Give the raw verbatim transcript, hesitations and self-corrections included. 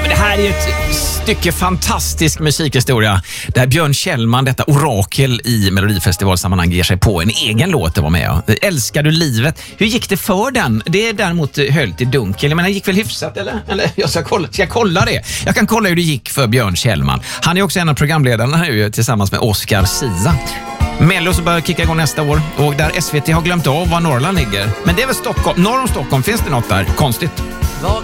men det här är ett stycke fantastisk musikhistoria där Björn Kjellman, detta orakel i Melodifestivalsammanhang, ger sig på en egen låt att vara med. Älskar du livet? Hur gick det för den? Det är däremot höljt i dunkel. Jag menar, det gick väl hyfsat, eller? Eller jag ska kolla, ska jag kolla det? Jag kan kolla hur det gick för Björn Kjellman. Han är också en av programledarna nu tillsammans med Oscar Sia. Mello så börjar kicka igång nästa år och där S V T har glömt av var Norrland ligger. Men det är väl Stockholm. Norr om Stockholm finns det något där. Konstigt.